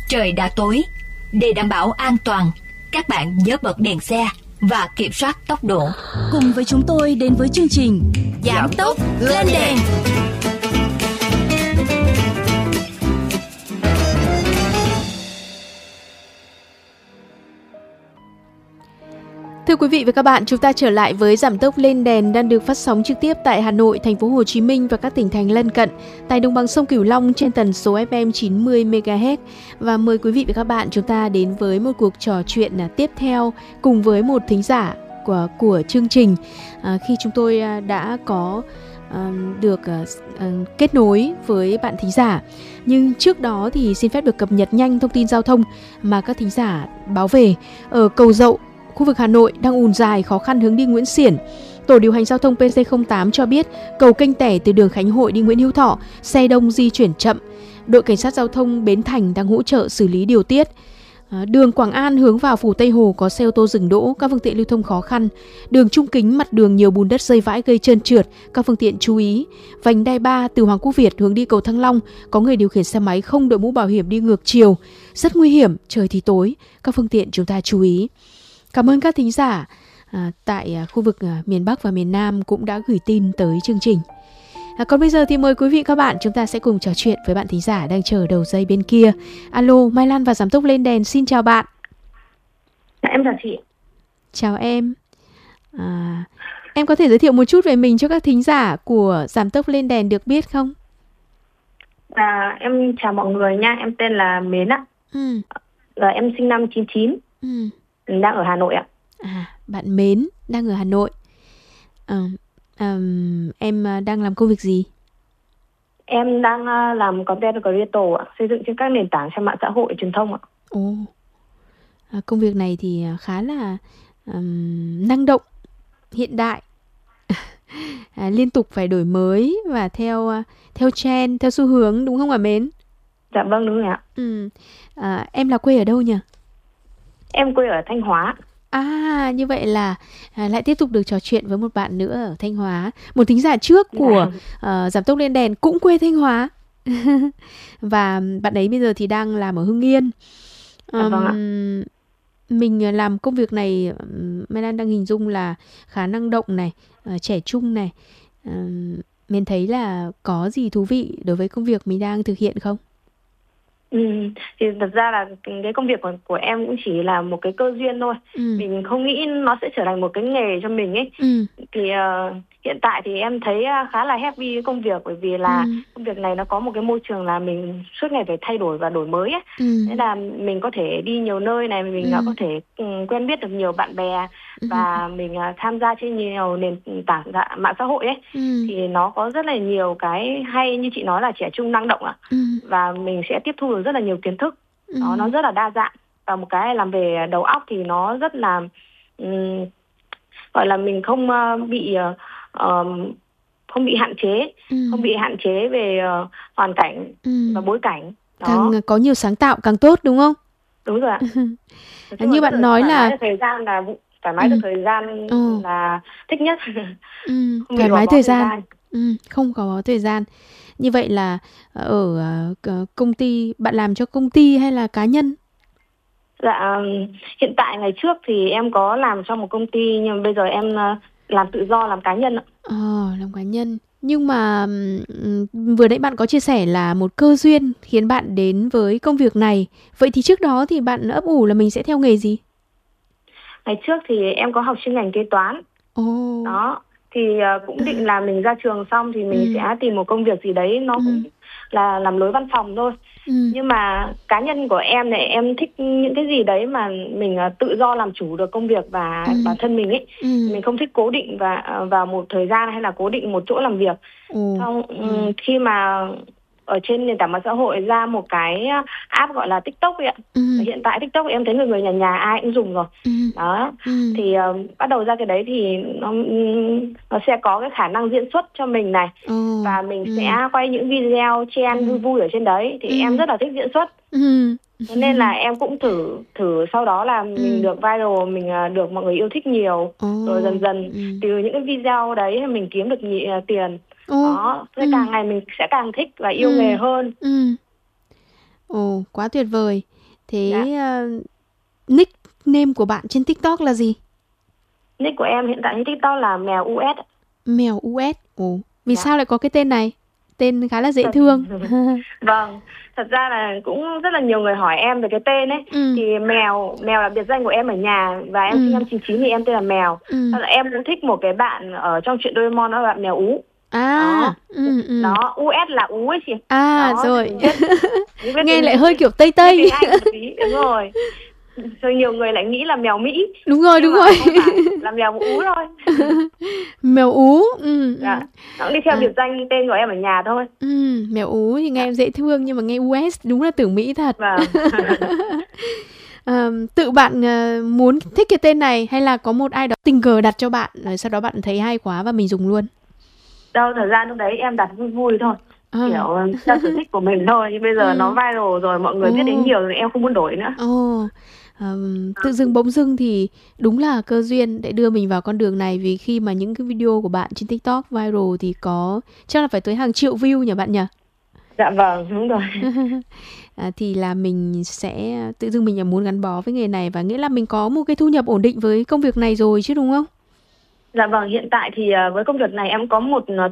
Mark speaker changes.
Speaker 1: Trời đã tối. Để đảm bảo an toàn, các bạn nhớ bật đèn xe và kiểm soát tốc độ.
Speaker 2: Cùng với chúng tôi đến với chương trình
Speaker 1: Giảm tốc lên đèn.
Speaker 3: Thưa quý vị và các bạn, chúng ta trở lại với Giảm tốc lên đèn đang được phát sóng trực tiếp tại Hà Nội, thành phố Hồ Chí Minh và các tỉnh thành lân cận tại đồng bằng sông Cửu Long trên tần số FM 90 MHz. Và mời quý vị và các bạn chúng ta đến với một cuộc trò chuyện tiếp theo cùng với một thính giả của chương trình. Khi chúng tôi đã có được kết nối với bạn thính giả. Nhưng trước đó thì xin phép được cập nhật nhanh thông tin giao thông mà các thính giả báo về. Ở Cầu Dậu, khu vực Hà Nội đang ùn dài khó khăn hướng đi Nguyễn Xiển. Tổ điều hành giao thông PC08 cho biết cầu Kênh Tẻ từ đường Khánh Hội đi Nguyễn Hữu Thọ, xe đông di chuyển chậm. Đội cảnh sát giao thông Bến Thành đang hỗ trợ xử lý điều tiết. Đường Quảng An hướng vào phủ Tây Hồ có xe ô tô dừng đỗ, các phương tiện lưu thông khó khăn. Đường Trung Kính mặt đường nhiều bùn đất rơi vãi gây trơn trượt, các phương tiện chú ý. Vành đai 3 từ Hoàng Quốc Việt hướng đi cầu Thăng Long, có người điều khiển xe máy không đội mũ bảo hiểm đi ngược chiều, rất nguy hiểm, trời thì tối, các phương tiện chúng ta chú ý. Cảm ơn các thính giả tại khu vực miền Bắc và miền Nam cũng đã gửi tin tới chương trình. Còn bây giờ thì mời quý vị các bạn chúng ta sẽ cùng trò chuyện với bạn thính giả đang chờ đầu dây bên kia. Alo, Mai Lan và Giảm tốc lên đèn xin chào bạn.
Speaker 4: Em chào chị.
Speaker 3: Chào em. Em có thể giới thiệu một chút về mình cho các thính giả của Giảm tốc lên đèn được biết không?
Speaker 4: Em chào mọi người nha, em tên là Mến ạ. Em sinh năm 99. Mình đang ở Hà Nội ạ.
Speaker 3: Bạn Mến đang ở Hà Nội. Em đang làm công việc gì?
Speaker 4: Em đang làm content creator ạ, xây dựng trên các nền tảng trên mạng xã hội truyền thông ạ.
Speaker 3: Công việc này thì khá là năng động, hiện đại. Liên tục phải đổi mới và theo trend, theo xu hướng đúng không ạ Mến?
Speaker 4: Dạ vâng, đúng rồi ạ.
Speaker 3: Em là quê ở đâu nhỉ?
Speaker 4: Em quê ở Thanh Hóa.
Speaker 3: Như vậy là lại tiếp tục được trò chuyện với một bạn nữa ở Thanh Hóa. Một thính giả trước của Giảm tốc lên đèn cũng quê Thanh Hóa. Và bạn ấy bây giờ thì đang làm ở Hưng Yên.
Speaker 4: Vâng ạ.
Speaker 3: Mình làm công việc này, Mai Lan đang hình dung là khá năng động này, trẻ trung này. Mình thấy là có gì thú vị đối với công việc mình đang thực hiện không?
Speaker 4: Thì thật ra là cái công việc của em cũng chỉ là một cái cơ duyên thôi. Mình không nghĩ nó sẽ trở thành một cái nghề cho mình ấy. Thì hiện tại thì em thấy khá là happy với công việc, bởi vì là công việc này nó có một cái môi trường là mình suốt ngày phải thay đổi và đổi mới ấy. Thế là mình có thể đi nhiều nơi này, mình có thể quen biết được nhiều bạn bè, và mình tham gia trên nhiều nền tảng mạng xã hội ấy. Thì nó có rất là nhiều cái hay, như chị nói là trẻ trung năng động ạ. Và mình sẽ tiếp thu được rất là nhiều kiến thức. Nó rất là đa dạng. Và một cái làm về đầu óc thì nó rất là gọi là mình không bị hạn chế, không bị hạn chế về hoàn cảnh và bối cảnh.
Speaker 3: Càng có nhiều sáng tạo càng tốt đúng không?
Speaker 4: Đúng rồi ạ.
Speaker 3: Như bạn nói là
Speaker 4: thời gian là thoải mái được thời gian là thích nhất.
Speaker 3: Thoải mái thời gian. Không có thời gian. Như vậy là ở công ty, bạn làm cho công ty hay là cá nhân?
Speaker 4: Dạ, hiện tại ngày trước thì em có làm cho một công ty, nhưng mà bây giờ em làm tự do, làm cá nhân ạ.
Speaker 3: Làm cá nhân. Nhưng mà vừa nãy bạn có chia sẻ là một cơ duyên khiến bạn đến với công việc này. Vậy thì trước đó thì bạn ấp ủ là mình sẽ theo nghề gì?
Speaker 4: Ngày trước thì em có học chuyên ngành kế toán. Đó. Thì cũng định là mình ra trường xong thì mình sẽ tìm một công việc gì đấy nó cũng là làm lối văn phòng thôi. Nhưng mà cá nhân của em này, em thích những cái gì đấy mà mình tự do làm chủ được công việc và bản thân mình ấy. Mình không thích cố định vào một thời gian hay là cố định một chỗ làm việc. Xong khi mà ở trên nền tảng mạng xã hội ra một cái app gọi là TikTok ấy ạ. Hiện tại TikTok em thấy người nhà ai cũng dùng rồi. Đó. Thì bắt đầu ra cái đấy thì nó sẽ có cái khả năng diễn xuất cho mình này. Và mình sẽ quay những video trend vui vui ở trên đấy. Thì em rất là thích diễn xuất. Nên là em cũng thử sau đó là mình được viral, mình được mọi người yêu thích nhiều. Rồi dần dần từ những cái video đấy mình kiếm được tiền. Đó, càng ngày mình sẽ càng thích và yêu nghề hơn.
Speaker 3: Quá tuyệt vời. Thế nickname của bạn trên TikTok là gì?
Speaker 4: Nick của em hiện tại trên TikTok là mèo US.
Speaker 3: Mèo US. Ồ, vì sao lại có cái tên này? Tên khá là dễ thương.
Speaker 4: Vâng, thật ra là cũng rất là nhiều người hỏi em về cái tên ấy. Thì mèo là biệt danh của em ở nhà, và em sinh năm 99 thì em tên là Mèo. Em cũng thích một cái bạn ở trong truyện Doraemon, đó là bạn Mèo Ú. Đó, US là Ú ấy chị.
Speaker 3: Đó, rồi.
Speaker 4: Biết
Speaker 3: nghe lại hơi kiểu Tây Tây.
Speaker 4: Đúng rồi. Rồi nhiều người lại nghĩ là mèo Mỹ.
Speaker 3: Đúng rồi.
Speaker 4: Không phải, là mèo Ú thôi.
Speaker 3: Mèo Ú.
Speaker 4: Dạ. Nó cũng đi theo biệt danh tên của em ở nhà thôi.
Speaker 3: Mèo Ú thì nghe em dễ thương, nhưng mà nghe US đúng là tưởng Mỹ thật. Tự bạn muốn thích cái tên này, hay là có một ai đó tình cờ đặt cho bạn, rồi sau đó bạn thấy hay quá và mình dùng luôn?
Speaker 4: Đâu, thời gian lúc đấy em đặt vui vui thôi. Kiểu theo sở thích của mình thôi. Nhưng bây giờ nó viral rồi, mọi người biết đến nhiều rồi, em không muốn đổi nữa.
Speaker 3: Tự dưng bỗng dưng thì đúng là cơ duyên để đưa mình vào con đường này. Vì khi mà những cái video của bạn trên TikTok viral thì có chắc là phải tới hàng triệu view nhỉ bạn nhỉ?
Speaker 4: Dạ vâng, đúng rồi.
Speaker 3: Thì là mình sẽ tự dưng mình muốn gắn bó với nghề này, và nghĩa là mình có một cái thu nhập ổn định với công việc này rồi chứ, đúng không?
Speaker 4: Dạ vâng, hiện tại thì với công việc này em có một